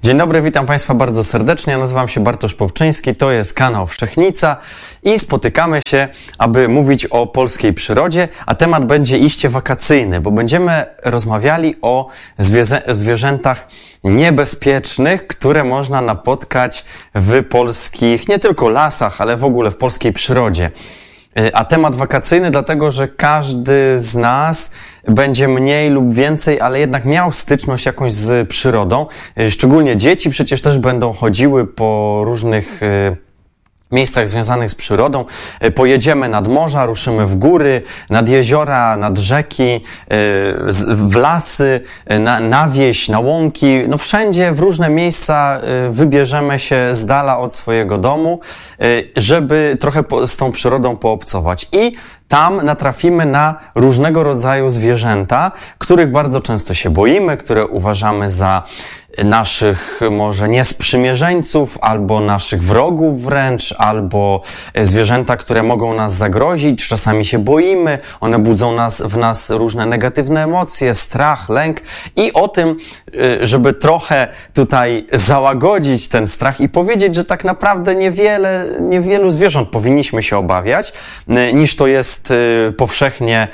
Dzień dobry, witam Państwa bardzo serdecznie. Nazywam się Bartosz Popczyński, to jest kanał Wszechnica i spotykamy się, aby mówić o polskiej przyrodzie, a temat będzie iście wakacyjny, bo będziemy rozmawiali o zwierzętach niebezpiecznych, które można napotkać w polskich, nie tylko lasach, ale w ogóle w polskiej przyrodzie. A temat wakacyjny dlatego, że każdy z nas będzie mniej lub więcej, ale jednak miał styczność jakąś z przyrodą. Szczególnie dzieci przecież też będą chodziły po różnych miejscach związanych z przyrodą. Pojedziemy nad morza, ruszymy w góry, nad jeziora, nad rzeki, w lasy, na wieś, na łąki. No wszędzie, w różne miejsca wybierzemy się z dala od swojego domu, żeby trochę z tą przyrodą poobcować. I tam natrafimy na różnego rodzaju zwierzęta, których bardzo często się boimy, które uważamy za naszych może niesprzymierzeńców, albo naszych wrogów wręcz, albo zwierzęta, które mogą nas zagrozić. Czasami się boimy, one budzą w nas różne negatywne emocje, strach, lęk. I o tym, żeby trochę tutaj załagodzić ten strach i powiedzieć, że tak naprawdę niewielu zwierząt powinniśmy się obawiać, niż to jest powszechnie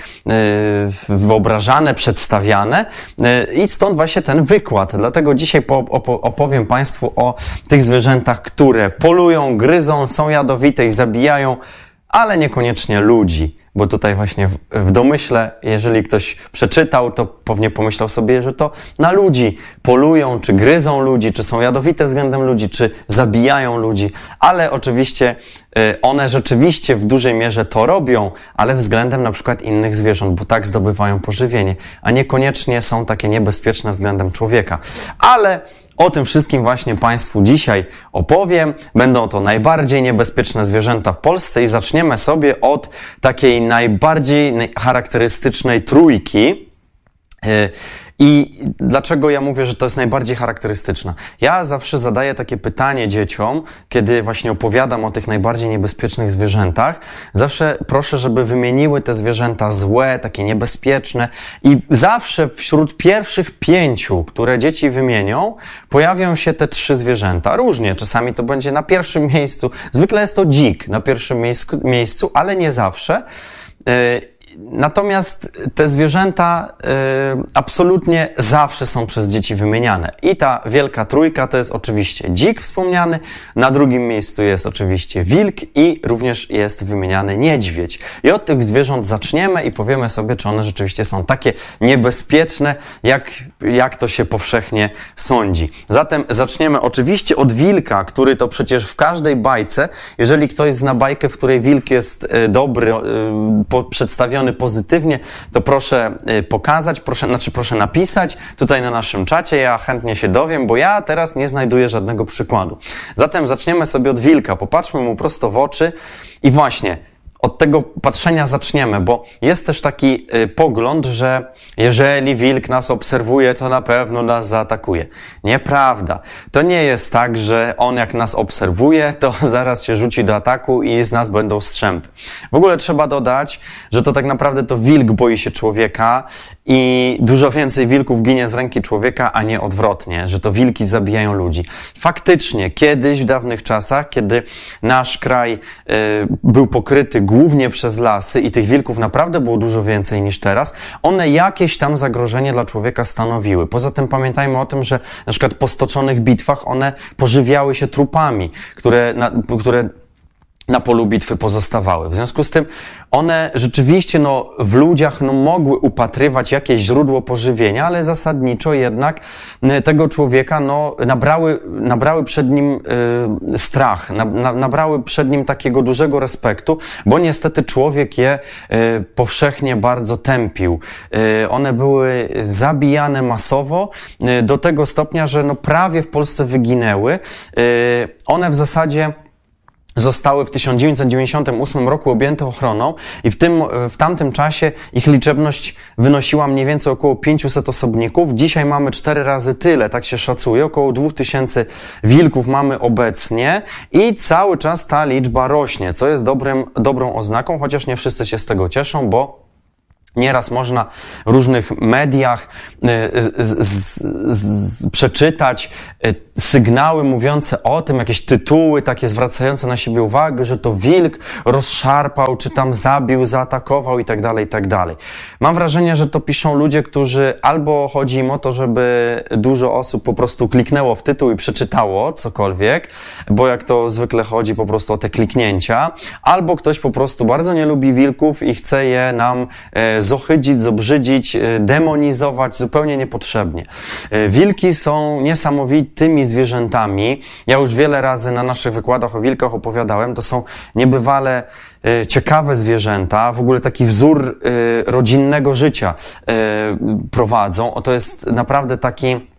wyobrażane, przedstawiane. I stąd właśnie ten wykład. Dlatego dzisiaj opowiem Państwu o tych zwierzętach, które polują, gryzą, są jadowite i zabijają, ale niekoniecznie ludzi. Bo tutaj właśnie w domyśle, jeżeli ktoś przeczytał, to pewnie pomyślał sobie, że to na ludzi polują, czy gryzą ludzi, czy są jadowite względem ludzi, czy zabijają ludzi. Ale oczywiście one rzeczywiście w dużej mierze to robią, ale względem na przykład innych zwierząt, bo tak zdobywają pożywienie, a niekoniecznie są takie niebezpieczne względem człowieka. Ale o tym wszystkim właśnie Państwu dzisiaj opowiem. Będą to najbardziej niebezpieczne zwierzęta w Polsce i zaczniemy sobie od takiej najbardziej charakterystycznej trójki. I dlaczego ja mówię, że to jest najbardziej charakterystyczna? Ja zawsze zadaję takie pytanie dzieciom, kiedy właśnie opowiadam o tych najbardziej niebezpiecznych zwierzętach. Zawsze proszę, żeby wymieniły te zwierzęta złe, takie niebezpieczne i zawsze wśród pierwszych 5, które dzieci wymienią, pojawią się te 3 zwierzęta. Różnie, czasami to będzie na pierwszym miejscu. Zwykle jest to dzik na pierwszym miejscu, ale nie zawsze. Natomiast te zwierzęta absolutnie zawsze są przez dzieci wymieniane. I ta wielka trójka to jest oczywiście dzik wspomniany, na drugim miejscu jest oczywiście wilk i również jest wymieniany niedźwiedź. I od tych zwierząt zaczniemy i powiemy sobie, czy one rzeczywiście są takie niebezpieczne, jak to się powszechnie sądzi. Zatem zaczniemy oczywiście od wilka, który to przecież w każdej bajce, jeżeli ktoś zna bajkę, w której wilk jest dobry, przedstawiony pozytywnie, to proszę pokazać, proszę napisać tutaj na naszym czacie, ja chętnie się dowiem, bo ja teraz nie znajduję żadnego przykładu. Zatem zaczniemy sobie od wilka, popatrzmy mu prosto w oczy i właśnie od tego patrzenia zaczniemy, bo jest też taki pogląd, że jeżeli wilk nas obserwuje, to na pewno nas zaatakuje. Nieprawda. To nie jest tak, że on jak nas obserwuje, to zaraz się rzuci do ataku i z nas będą strzępy. W ogóle trzeba dodać, że to tak naprawdę to wilk boi się człowieka i dużo więcej wilków ginie z ręki człowieka, a nie odwrotnie, że to wilki zabijają ludzi. Faktycznie, kiedyś w dawnych czasach, kiedy nasz kraj był pokryty głównie przez lasy i tych wilków naprawdę było dużo więcej niż teraz, one jakieś tam zagrożenie dla człowieka stanowiły. Poza tym pamiętajmy o tym, że na przykład po stoczonych bitwach one pożywiały się trupami, które na polu bitwy pozostawały. W związku z tym one rzeczywiście w ludziach mogły upatrywać jakieś źródło pożywienia, ale zasadniczo jednak tego człowieka nabrały przed nim strach, nabrały przed nim takiego dużego respektu, bo niestety człowiek je powszechnie bardzo tępił. One były zabijane masowo do tego stopnia, że prawie w Polsce wyginęły. One w zasadzie zostały w 1998 roku objęte ochroną i w tamtym czasie ich liczebność wynosiła mniej więcej około 500 osobników. Dzisiaj mamy 4 razy tyle, tak się szacuje, około 2000 wilków mamy obecnie i cały czas ta liczba rośnie, co jest dobrą oznaką, chociaż nie wszyscy się z tego cieszą, bo Nieraz można w różnych mediach przeczytać sygnały mówiące o tym, jakieś tytuły takie zwracające na siebie uwagę, że to wilk rozszarpał, czy tam zabił, zaatakował i tak dalej, i tak dalej. Mam wrażenie, że to piszą ludzie, którzy albo chodzi im o to, żeby dużo osób po prostu kliknęło w tytuł i przeczytało cokolwiek, bo jak to zwykle chodzi po prostu o te kliknięcia, albo ktoś po prostu bardzo nie lubi wilków i chce je nam zohydzić, zobrzydzić, demonizować zupełnie niepotrzebnie. Wilki są niesamowitymi zwierzętami. Ja już wiele razy na naszych wykładach o wilkach opowiadałem. To są niebywale ciekawe zwierzęta, w ogóle taki wzór rodzinnego życia prowadzą. To jest naprawdę taki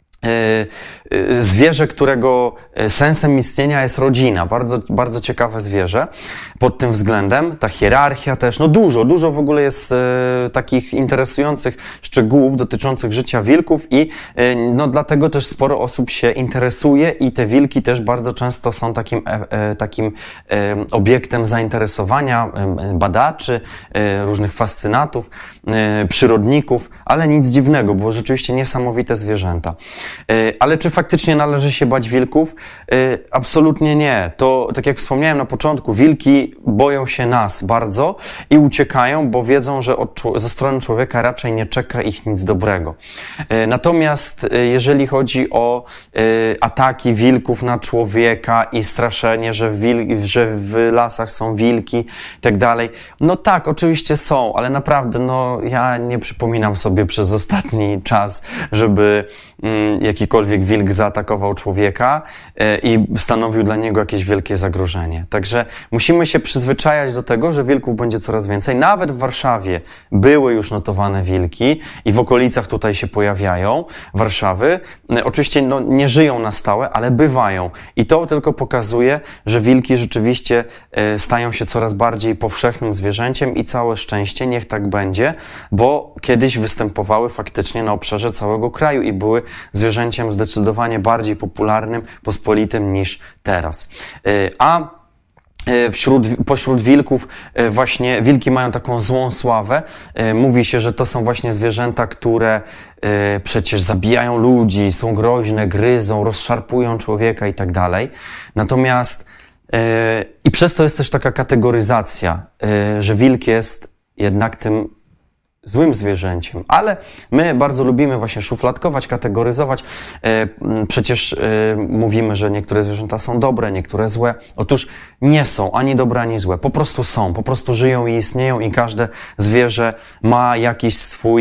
zwierzę, którego sensem istnienia jest rodzina. Bardzo, bardzo ciekawe zwierzę pod tym względem. Ta hierarchia też, no dużo w ogóle jest takich interesujących szczegółów dotyczących życia wilków i no dlatego też sporo osób się interesuje i te wilki też bardzo często są takim obiektem zainteresowania badaczy, różnych fascynatów, przyrodników, ale nic dziwnego, bo rzeczywiście niesamowite zwierzęta. Ale czy faktycznie należy się bać wilków? Absolutnie nie. To, tak jak wspomniałem na początku, wilki boją się nas bardzo i uciekają, bo wiedzą, że ze strony człowieka raczej nie czeka ich nic dobrego. Natomiast jeżeli chodzi o ataki wilków na człowieka i straszenie, że w lasach są wilki i tak dalej, no tak, oczywiście są, ale naprawdę, no ja nie przypominam sobie przez ostatni czas, żeby jakikolwiek wilk zaatakował człowieka i stanowił dla niego jakieś wielkie zagrożenie. Także musimy się przyzwyczajać do tego, że wilków będzie coraz więcej. Nawet w Warszawie były już notowane wilki i w okolicach tutaj się pojawiają Warszawy. Oczywiście no, nie żyją na stałe, ale bywają. I to tylko pokazuje, że wilki rzeczywiście stają się coraz bardziej powszechnym zwierzęciem i całe szczęście, niech tak będzie, bo kiedyś występowały faktycznie na obszarze całego kraju i były zwierzęciem zdecydowanie bardziej popularnym, pospolitym niż teraz. Pośród wilków właśnie wilki mają taką złą sławę. Mówi się, że to są właśnie zwierzęta, które przecież zabijają ludzi, są groźne, gryzą, rozszarpują człowieka i tak dalej. Natomiast i przez to jest też taka kategoryzacja, że wilk jest jednak tym złym zwierzęciem, ale my bardzo lubimy właśnie szufladkować, kategoryzować. Przecież mówimy, że niektóre zwierzęta są dobre, niektóre złe. Otóż nie są ani dobre, ani złe. Po prostu są, po prostu żyją i istnieją i każde zwierzę ma jakieś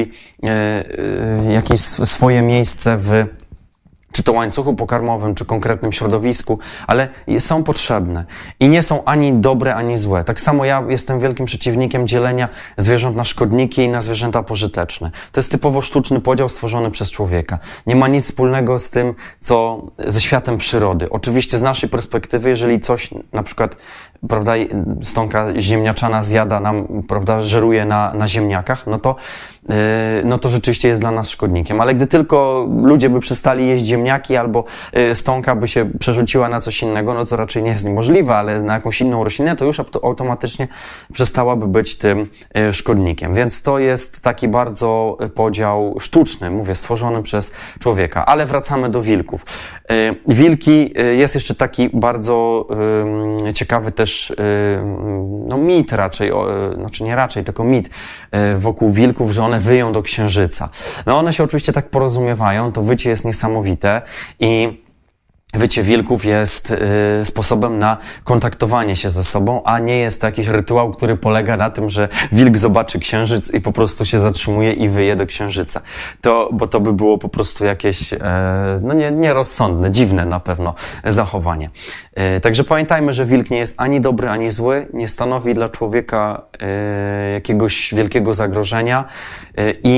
swoje miejsce czy to łańcuchu pokarmowym, czy konkretnym środowisku, ale są potrzebne i nie są ani dobre, ani złe. Tak samo ja jestem wielkim przeciwnikiem dzielenia zwierząt na szkodniki i na zwierzęta pożyteczne. To jest typowo sztuczny podział stworzony przez człowieka. Nie ma nic wspólnego z tym, ze światem przyrody. Oczywiście z naszej perspektywy, jeżeli coś na przykład, prawda, stonka ziemniaczana zjada nam, prawda, żeruje na ziemniakach, no to rzeczywiście jest dla nas szkodnikiem. Ale gdy tylko ludzie by przestali jeść ziemniaki albo stonka by się przerzuciła na coś innego, no co raczej nie jest niemożliwe, ale na jakąś inną roślinę, to już automatycznie przestałaby być tym szkodnikiem. Więc to jest taki bardzo podział sztuczny, mówię, stworzony przez człowieka. Ale wracamy do wilków. Wilki, jest jeszcze taki bardzo ciekawy też mit raczej, znaczy nie raczej, tylko mit wokół wilków, że one wyją do księżyca. No one się oczywiście tak porozumiewają, to wycie jest niesamowite i wycie wilków jest sposobem na kontaktowanie się ze sobą, a nie jest to jakiś rytuał, który polega na tym, że wilk zobaczy księżyc i po prostu się zatrzymuje i wyje do księżyca. Bo to by było po prostu jakieś nierozsądne, dziwne na pewno zachowanie. Także pamiętajmy, że wilk nie jest ani dobry, ani zły, nie stanowi dla człowieka jakiegoś wielkiego zagrożenia i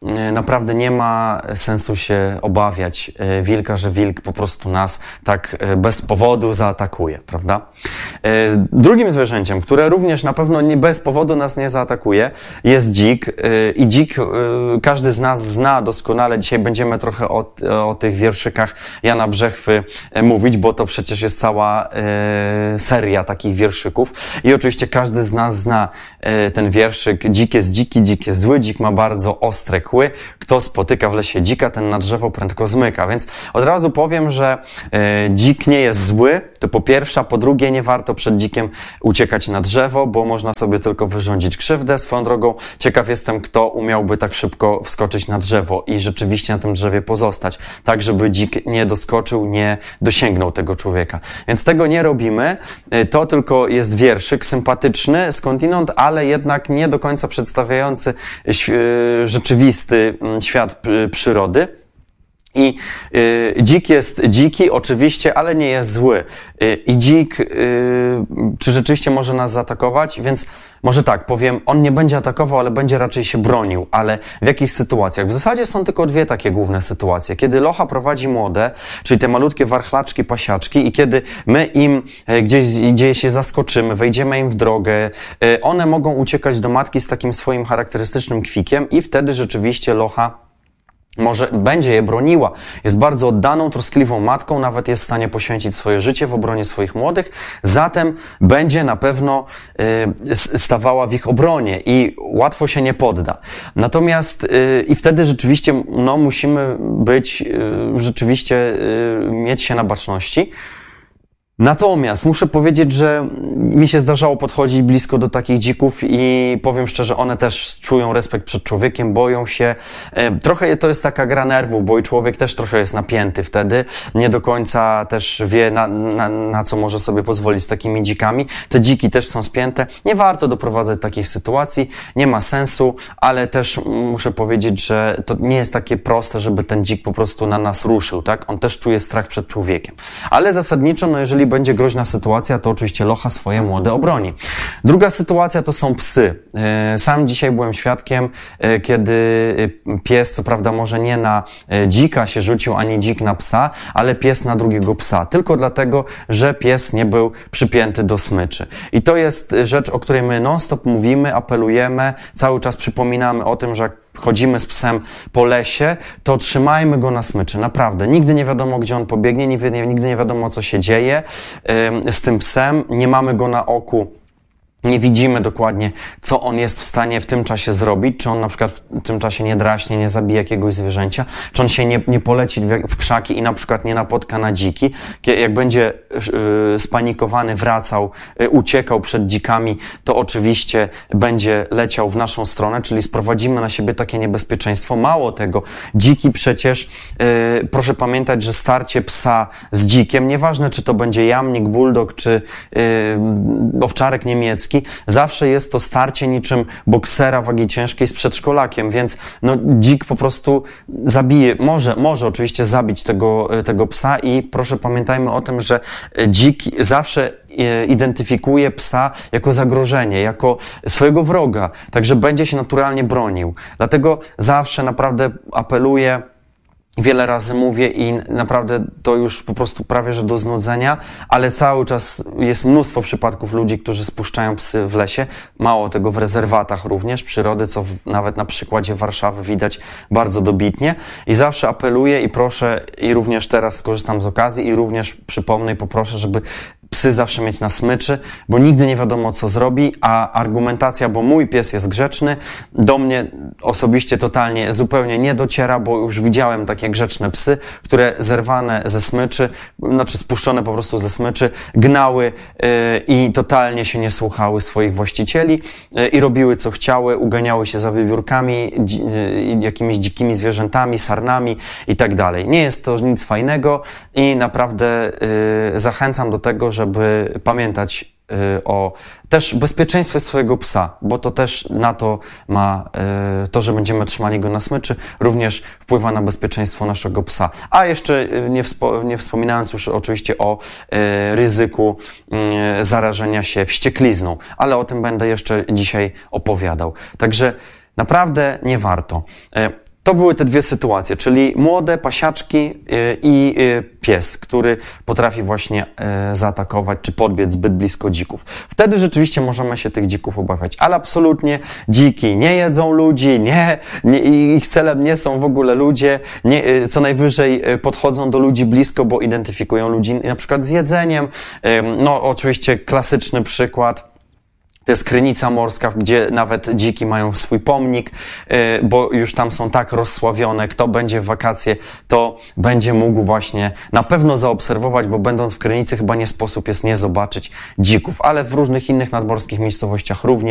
naprawdę nie ma sensu się obawiać wilka, że wilk po prostu nas tak bez powodu zaatakuje, prawda? Drugim zwierzęciem, które również na pewno nie bez powodu nas nie zaatakuje, jest dzik. I dzik każdy z nas zna doskonale. Dzisiaj będziemy trochę o tych wierszykach Jana Brzechwy mówić, bo to przecież jest cała seria takich wierszyków. I oczywiście każdy z nas zna ten wierszyk. Dzik jest dziki, dzik jest zły, dzik ma bardzo ostre kły. Kto spotyka w lesie dzika, ten na drzewo prędko zmyka. Więc od razu powiem, że dzik nie jest zły, to po pierwsze, a po drugie nie warto przed dzikiem uciekać na drzewo, bo można sobie tylko wyrządzić krzywdę. Swoją drogą ciekaw jestem, kto umiałby tak szybko wskoczyć na drzewo i rzeczywiście na tym drzewie pozostać, tak żeby dzik nie doskoczył, nie dosięgnął tego człowieka. Więc tego nie robimy. To tylko jest wierszyk sympatyczny skądinąd, ale jednak nie do końca przedstawiający rzeczywisty świat przyrody. I dzik jest dziki, oczywiście, ale nie jest zły. I dzik, czy rzeczywiście może nas zaatakować? Więc może tak, powiem, on nie będzie atakował, ale będzie raczej się bronił. Ale w jakich sytuacjach? W zasadzie są tylko dwie takie główne sytuacje. Kiedy locha prowadzi młode, czyli te malutkie warchlaczki, pasiaczki i kiedy my im gdzieś się zaskoczymy, wejdziemy im w drogę, one mogą uciekać do matki z takim swoim charakterystycznym kwikiem i wtedy rzeczywiście locha może będzie je broniła. Jest bardzo oddaną, troskliwą matką, nawet jest w stanie poświęcić swoje życie w obronie swoich młodych, zatem będzie na pewno stawała w ich obronie i łatwo się nie podda. Natomiast i wtedy rzeczywiście musimy być, mieć się na baczności. Natomiast muszę powiedzieć, że mi się zdarzało podchodzić blisko do takich dzików i powiem szczerze, one też czują respekt przed człowiekiem, boją się. Trochę to jest taka gra nerwów, bo i człowiek też trochę jest napięty wtedy. Nie do końca też wie, na co może sobie pozwolić z takimi dzikami. Te dziki też są spięte. Nie warto doprowadzać do takich sytuacji, nie ma sensu, ale też muszę powiedzieć, że to nie jest takie proste, żeby ten dzik po prostu na nas ruszył, tak? On też czuje strach przed człowiekiem. Ale zasadniczo, jeżeli będzie groźna sytuacja, to oczywiście locha swoje młode obroni. Druga sytuacja to są psy. Sam dzisiaj byłem świadkiem, kiedy pies, co prawda może nie na dzika się rzucił, ani dzik na psa, ale pies na drugiego psa. Tylko dlatego, że pies nie był przypięty do smyczy. I to jest rzecz, o której my non-stop mówimy, apelujemy, cały czas przypominamy o tym, że jak chodzimy z psem po lesie, to trzymajmy go na smyczy. Naprawdę. Nigdy nie wiadomo, gdzie on pobiegnie, nigdy nie wiadomo, co się dzieje z tym psem. Nie mamy go na oku. Nie widzimy dokładnie, co on jest w stanie w tym czasie zrobić, czy on na przykład w tym czasie nie draśnie, nie zabije jakiegoś zwierzęcia, czy on się nie poleci w krzaki i na przykład nie napotka na dziki. Jak będzie spanikowany, wracał, uciekał przed dzikami, to oczywiście będzie leciał w naszą stronę, czyli sprowadzimy na siebie takie niebezpieczeństwo. Mało tego, dziki przecież, proszę pamiętać, że starcie psa z dzikiem, nieważne czy to będzie jamnik, bulldog, czy owczarek niemiecki, zawsze jest to starcie niczym boksera wagi ciężkiej z przedszkolakiem, więc dzik po prostu zabije, może oczywiście zabić tego psa i proszę pamiętajmy o tym, że dzik zawsze identyfikuje psa jako zagrożenie, jako swojego wroga, także będzie się naturalnie bronił. Dlatego zawsze naprawdę apeluję, wiele razy mówię i naprawdę to już po prostu prawie że do znudzenia, ale cały czas jest mnóstwo przypadków ludzi, którzy spuszczają psy w lesie. Mało tego, w rezerwatach również przyrody, co nawet na przykładzie Warszawy widać bardzo dobitnie. I zawsze apeluję i proszę, i również teraz skorzystam z okazji i również przypomnę i poproszę, żeby psy zawsze mieć na smyczy, bo nigdy nie wiadomo, co zrobi, a argumentacja, bo mój pies jest grzeczny, do mnie osobiście totalnie, zupełnie nie dociera, bo już widziałem takie grzeczne psy, które zerwane ze smyczy, znaczy spuszczone po prostu ze smyczy, gnały i totalnie się nie słuchały swoich właścicieli i robiły, co chciały, uganiały się za wiewiórkami, jakimiś dzikimi zwierzętami, sarnami i tak dalej. Nie jest to nic fajnego i naprawdę zachęcam do tego, żeby pamiętać o też bezpieczeństwie swojego psa, bo to też na to ma, to, że będziemy trzymali go na smyczy, również wpływa na bezpieczeństwo naszego psa. A jeszcze nie wspominając już oczywiście o ryzyku zarażenia się wścieklizną, ale o tym będę jeszcze dzisiaj opowiadał. Także naprawdę nie warto. To były te dwie sytuacje, czyli młode pasiaczki i pies, który potrafi właśnie zaatakować czy podbiec zbyt blisko dzików. Wtedy rzeczywiście możemy się tych dzików obawiać, ale absolutnie dziki nie jedzą ludzi, ich celem nie są w ogóle ludzie, co najwyżej podchodzą do ludzi blisko, bo identyfikują ludzi na przykład z jedzeniem. No oczywiście klasyczny przykład. To jest Krynica Morska, gdzie nawet dziki mają swój pomnik, bo już tam są tak rozsławione. Kto będzie w wakacje, to będzie mógł właśnie na pewno zaobserwować, bo będąc w Krynicy chyba nie sposób jest nie zobaczyć dzików, ale w różnych innych nadmorskich miejscowościach również.